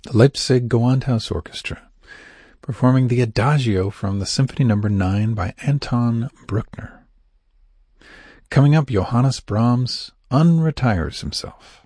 the Leipzig Gewandhaus Orchestra, performing the Adagio from the Symphony No. 9 by Anton Bruckner. Coming up, Johannes Brahms unretires himself.